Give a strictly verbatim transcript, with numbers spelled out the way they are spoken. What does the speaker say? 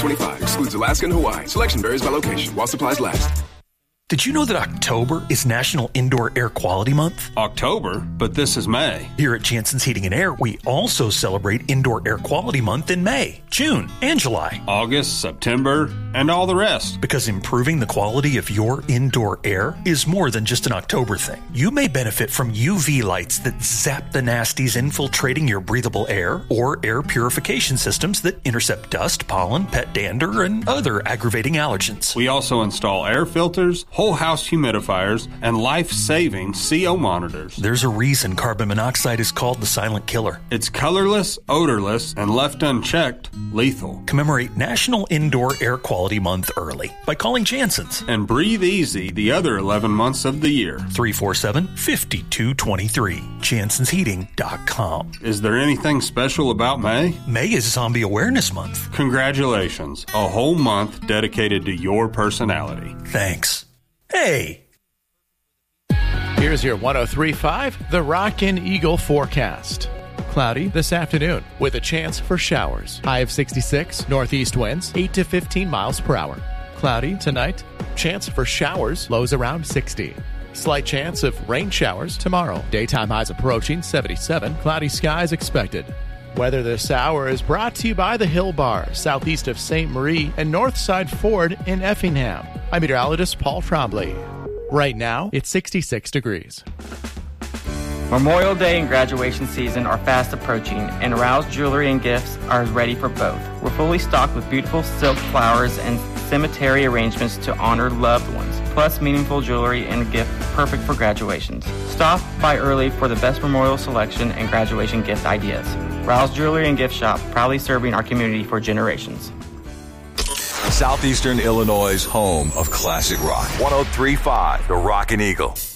twenty-five excludes Alaska and Hawaii. Selection varies by location while supplies last. Did you know that October is National Indoor Air Quality Month? October? But this is May. Here at Jansen's Heating and Air, we also celebrate Indoor Air Quality Month in May, June, and July. August, September, and all the rest. Because improving the quality of your indoor air is more than just an October thing. You may benefit from U V lights that zap the nasties infiltrating your breathable air, or air purification systems that intercept dust, pollen, pet dander, and other aggravating allergens. We also install air filters, whole house humidifiers, and life-saving C O monitors. There's a reason carbon monoxide is called the silent killer. It's colorless, odorless, and left unchecked, lethal. Commemorate National Indoor Air Quality Month early by calling Jansen's. And breathe easy the other eleven months of the year. three four seven, five two two three. Jansens Heating dot com. Is there anything special about May? May is Zombie Awareness Month. Congratulations. A whole month dedicated to your personality. Thanks. Hey! Here's your one oh three point five The Rockin' Eagle forecast. Cloudy this afternoon with a chance for showers. High of sixty-six, northeast winds eight to fifteen miles per hour. Cloudy tonight, chance for showers, lows around sixty. Slight chance of rain showers tomorrow. Daytime highs approaching seventy-seven, cloudy skies expected. Weather this hour is brought to you by the Hill Bar, southeast of Saint Marie and Northside Ford in Effingham. I'm meteorologist Paul Trombley. Right now, it's sixty-six degrees. Memorial Day and graduation season are fast approaching, and Rouse Jewelry and Gifts are ready for both. We're fully stocked with beautiful silk flowers and cemetery arrangements to honor loved ones, plus meaningful jewelry and gift perfect for graduations. Stop by early for the best memorial selection and graduation gift ideas. Rouse Jewelry and Gift Shop, proudly serving our community for generations. Southeastern Illinois' home of classic rock. one oh three point five The Rockin' Eagle.